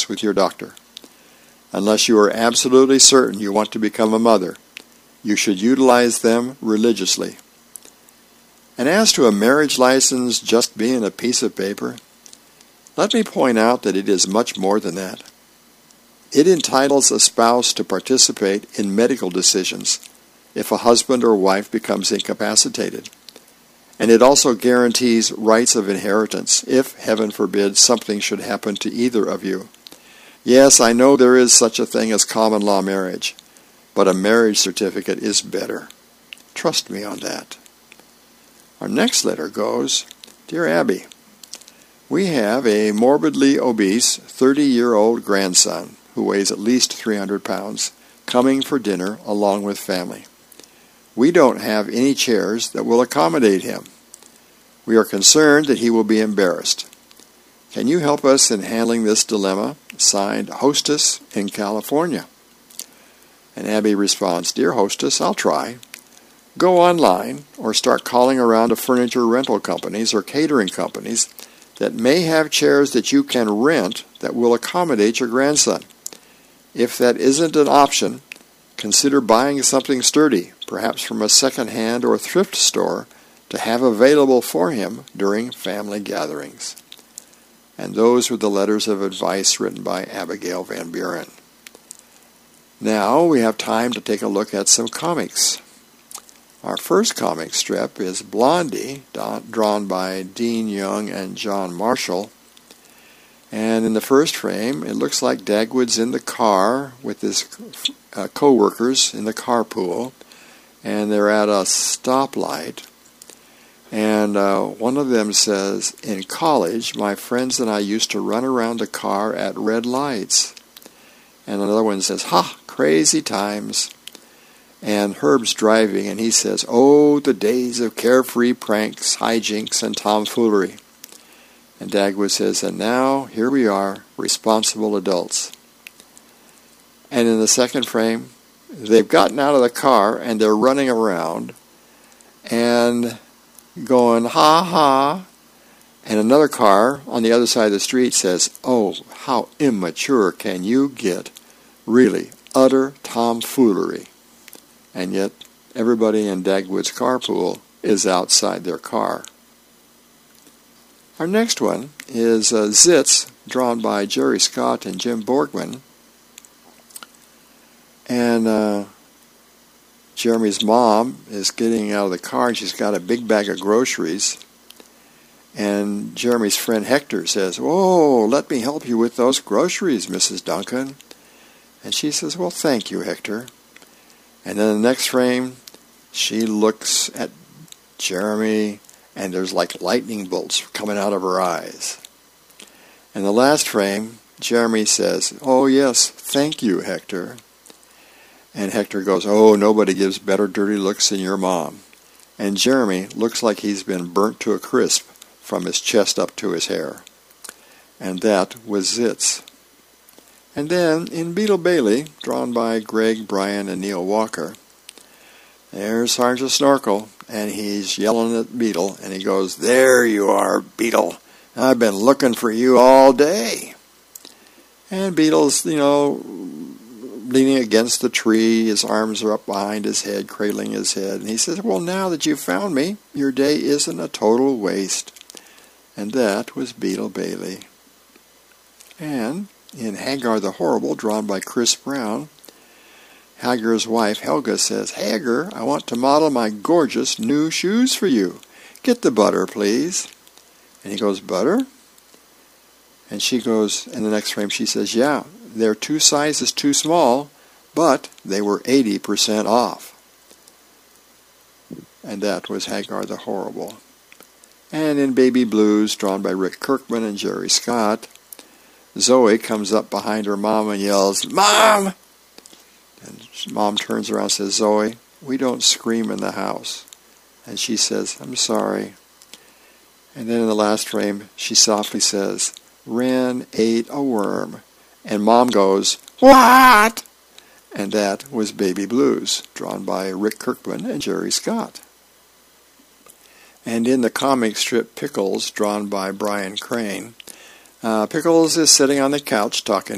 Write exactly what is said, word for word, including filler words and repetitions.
discuss with your doctor. Unless you are absolutely certain you want to become a mother, you should utilize them religiously. And as to a marriage license just being a piece of paper, let me point out that it is much more than that. It entitles a spouse to participate in medical decisions if a husband or wife becomes incapacitated. And it also guarantees rights of inheritance if, heaven forbid, something should happen to either of you. Yes, I know there is such a thing as common law marriage, but a marriage certificate is better. Trust me on that. Our next letter goes, Dear Abby, we have a morbidly obese thirty-year-old grandson who weighs at least three hundred pounds coming for dinner along with family. We don't have any chairs that will accommodate him. We are concerned that he will be embarrassed. Can you help us in handling this dilemma? Signed, Hostess in California. And Abby responds, Dear Hostess, I'll try. Go online or start calling around to furniture rental companies or catering companies that may have chairs that you can rent that will accommodate your grandson. If that isn't an option, consider buying something sturdy, perhaps from a second-hand or thrift store, to have available for him during family gatherings. And those were the letters of advice written by Abigail Van Buren. Now we have time to take a look at some comics. Our first comic strip is Blondie, drawn by Dean Young and John Marshall. And in the first frame, it looks like Dagwood's in the car with his uh, co-workers in the carpool, and they're at a stoplight. And uh, one of them says, in college, my friends and I used to run around the car at red lights. And another one says, ha, crazy times. And Herb's driving, and he says, oh, the days of carefree pranks, hijinks, and tomfoolery. And Dagwood says, and now, here we are, responsible adults. And in the second frame, they've gotten out of the car, and they're running around, and going, ha, ha. And another car on the other side of the street says, oh, how immature can you get? Really, utter tomfoolery. And yet, everybody in Dagwood's carpool is outside their car. Our next one is uh, Zits, drawn by Jerry Scott and Jim Borgman. And uh, Jeremy's mom is getting out of the car, and she's got a big bag of groceries. And Jeremy's friend Hector says, "Whoa, let me help you with those groceries, Missus Duncan." And she says, "Well, thank you, Hector." And then the next frame, she looks at Jeremy, and there's like lightning bolts coming out of her eyes. And the last frame, Jeremy says, "Oh, yes, thank you, Hector." And Hector goes, "Oh, nobody gives better dirty looks than your mom." And Jeremy looks like he's been burnt to a crisp from his chest up to his hair. And that was Zits. And then, in Beetle Bailey, drawn by Greg, Bryan, and Neil Walker, there's Sergeant Snorkel, and he's yelling at Beetle, and he goes, "There you are, Beetle. I've been looking for you all day." And Beetle's, you know, leaning against the tree, his arms are up behind his head, cradling his head, and he says, "Well, now that you've found me, your day isn't a total waste." And that was Beetle Bailey. And in Hagar the Horrible, drawn by Chris Brown, Hagar's wife, Helga, says, "Hagar, I want to model my gorgeous new shoes for you. Get the butter, please." And he goes, "Butter?" And she goes, in the next frame, she says, "Yeah, they're two sizes too small, but they were eighty percent off." And that was Hagar the Horrible. And in Baby Blues, drawn by Rick Kirkman and Jerry Scott, Zoe comes up behind her mom and yells, "Mom!" And Mom turns around and says, "Zoe, we don't scream in the house." And she says, "I'm sorry." And then in the last frame, she softly says, "Wren ate a worm." And Mom goes, "What?" And that was Baby Blues, drawn by Rick Kirkman and Jerry Scott. And in the comic strip Pickles, drawn by Brian Crane, uh, Pickles is sitting on the couch talking